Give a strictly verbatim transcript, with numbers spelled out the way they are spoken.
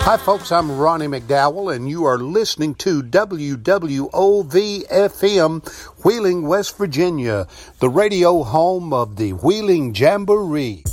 Hi, folks. I'm Ronnie McDowell, and you are listening to W W O V F M, Wheeling, West Virginia, the radio home of the Wheeling Jamboree.